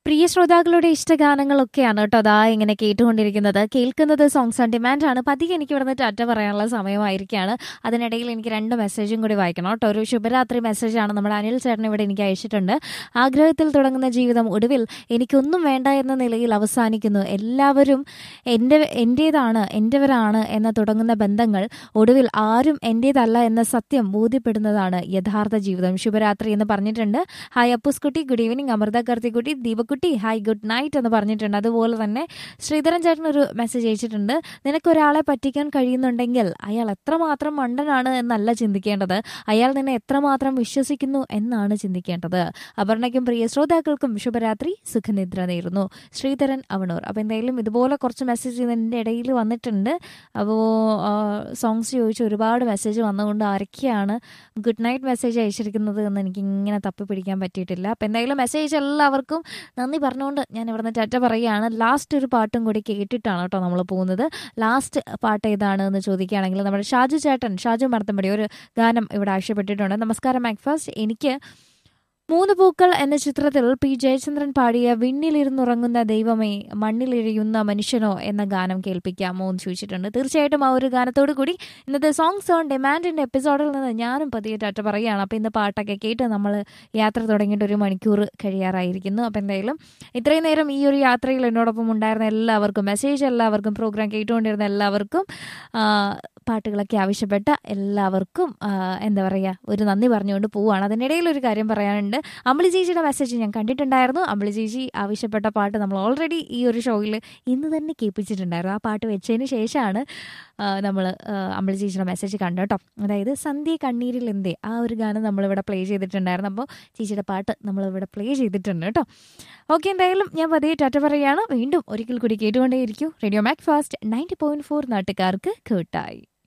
പ്രിയ ശ്രോതാക്കളുടെ ഇഷ്ടഗാനങ്ങളൊക്കെയാണ് കേട്ടോ അതാ ഇങ്ങനെ കേട്ടുകൊണ്ടിരിക്കുന്നത്. കേൾക്കുന്നത് സോങ്സ് ഓൺ ഡിമാൻഡ് ആണ്. പതിയെ എനിക്ക് ഇവിടുന്ന് ടാറ്റ പറയാനുള്ള സമയമായിരിക്കുകയാണ്. അതിനിടയിൽ എനിക്ക് 2 മെസ്സേജും കൂടി വായിക്കണം കേട്ടോ. ഒരു ശുഭരാത്രി മെസ്സേജാണ് നമ്മുടെ അനിൽ ചേട്ടൻ ഇവിടെ എനിക്ക് അയച്ചിട്ടുണ്ട്. ആഗ്രഹത്തിൽ തുടങ്ങുന്ന ജീവിതം ഒടുവിൽ എനിക്കൊന്നും വേണ്ട എന്ന നിലയിൽ അവസാനിക്കുന്നു. എല്ലാവരും എൻ്റേതാണ്, എൻ്റെവരാണ് എന്ന തുടങ്ങുന്ന ബന്ധങ്ങൾ ഒടുവിൽ ആരും എൻ്റേതല്ല എന്ന സത്യം ബോധ്യപ്പെടുന്നതാണ് യഥാർത്ഥ ജീവിതം. ശുഭരാത്രി എന്ന് പറഞ്ഞിട്ടുണ്ട്. Hi അപ്പൂസ്കുട്ടി, good evening. Amrita കാർത്തിക്കുട്ടി, ദീപക്കുട്ടി hi good night എന്ന് പറഞ്ഞിട്ടുണ്ട്. അതുപോലെ തന്നെ ശ്രീധരൻ ചേട്ടൻ ഒരു മെസ്സേജ് അയച്ചിട്ടുണ്ട്. നിനക്കൊരാളെ പറ്റിക്കാൻ കഴിയുന്നുണ്ടെങ്കിൽ അയാൾ എത്രമാത്രം മണ്ടനാണ് എന്നല്ല ചിന്തിക്കേണ്ടത്, അയാൾ നിന്നെ എത്രമാത്രം വിശ്വസിക്കുന്നു എന്നാണ് ചിന്തിക്കേണ്ടത്. അപർണയ്ക്കും പ്രിയ ശ്രോതാക്കൾക്കും ശുഭരാത്രി, സുഖനിദ്ര നേരുന്നു. ശ്രീധരൻ അവണൂർ. അപ്പോൾ എന്തായാലും ഇതുപോലെ കുറച്ച് മെസ്സേജ് ഇതിൻ്റെ ഇടയിൽ വന്നിട്ടുണ്ട്. അപ്പോൾ സോങ്സ് ചോദിച്ച് ഒരുപാട് മെസ്സേജ് വന്നുകൊണ്ട് ആരൊക്കെയാണ് ഗുഡ് നൈറ്റ് മെസ്സേജ് അയച്ചിരിക്കുന്നത് എന്ന് എനിക്ക് ഇങ്ങനെ തപ്പി പിടിക്കാൻ പറ്റിയിട്ടില്ല. അപ്പോൾ എന്തായാലും മെസ്സേജ് എല്ലാവർക്കും നന്ദി പറഞ്ഞുകൊണ്ട് ഞാൻ ഇവിടുന്ന് ടാറ്റ പറയുകയാണ്. ലാസ്റ്റ് ഒരു പാട്ടും കൂടി കേട്ടിട്ടാണ് കേട്ടോ നമ്മൾ പോകുന്നത്. ലാസ്റ്റ് പാട്ട് ഏതാണ് എന്ന് ചോദിക്കുകയാണെങ്കിൽ നമ്മുടെ ഷാജു മർത്തമ്പടി ഒരു ഗാനം ഇവിടെ ആവശ്യപ്പെട്ടിട്ടുണ്ട്. നമസ്കാരം മാക്ഫാസ്റ്റ്, എനിക്ക് 3 പൂക്കൾ എന്ന ചിത്രത്തിൽ പി ജയചന്ദ്രൻ പാടിയ വിണ്ണിലിരുന്നുറങ്ങുന്ന ദൈവമേ മണ്ണിലിഴയുന്ന മനുഷ്യനോ എന്ന ഗാനം കേൾപ്പിക്കാമോ എന്ന് ചോദിച്ചിട്ടുണ്ട്. തീർച്ചയായിട്ടും ആ ഒരു ഗാനത്തോടു കൂടി ഇന്നത്തെ സോങ്സ് ഓൺ ഡിമാൻഡിൻ്റെ എപ്പിസോഡിൽ നിന്ന് ഞാനും പതിയെ ടാറ്റ പറയുകയാണ്. അപ്പോൾ ഇന്ന് പാട്ടൊക്കെ കേട്ട് നമ്മൾ യാത്ര തുടങ്ങിയിട്ട് 1 മണിക്കൂർ കഴിയാറായിരിക്കുന്നു. അപ്പോൾ എന്തായാലും ഇത്രയും നേരം ഈ ഒരു യാത്രയിൽ എന്നോടൊപ്പം ഉണ്ടായിരുന്ന എല്ലാവർക്കും, മെസ്സേജ് എല്ലാവർക്കും, പ്രോഗ്രാം കേട്ടുകൊണ്ടിരുന്ന എല്ലാവർക്കും, പാട്ടുകളൊക്കെ ആവശ്യപ്പെട്ട എല്ലാവർക്കും എന്താ പറയുക, ഒരു നന്ദി പറഞ്ഞുകൊണ്ട് പോവുകയാണ്. അതിനിടയിൽ ഒരു കാര്യം പറയാനുണ്ട്. അമ്പിളി ചേച്ചിയുടെ മെസ്സേജ് ഞാൻ കണ്ടിട്ടുണ്ടായിരുന്നു. അമ്പിളി ചേച്ചി ആവശ്യപ്പെട്ട പാട്ട് നമ്മൾ ഓൾറെഡി ഈ ഒരു ഷോയിൽ ഇന്ന് തന്നെ കേൾപ്പിച്ചിട്ടുണ്ടായിരുന്നു. ആ പാട്ട് വെച്ചതിന് ശേഷമാണ് നമ്മൾ അമ്പിളി ചേച്ചിയുടെ മെസ്സേജ് കണ്ടു കേട്ടോ. അതായത് സന്ധ്യ കണ്ണീരിൽ എന്തേ ആ ഒരു ഗാനം നമ്മളിവിടെ പ്ലേ ചെയ്തിട്ടുണ്ടായിരുന്നു. അപ്പോൾ ചേച്ചിയുടെ പാട്ട് നമ്മളിവിടെ പ്ലേ ചെയ്തിട്ടുണ്ട് കേട്ടോ. ഓക്കെ, എന്തായാലും ഞാൻ പതിയെ ടാറ്റ പറയുകയാണ്. വീണ്ടും ഒരിക്കൽ കൂടി കേട്ടുകൊണ്ടേയിരിക്കും റേഡിയോ മാക് ഫാസ്റ്റ് 90.4 നാട്ടുകാർക്ക് കൂട്ടായി.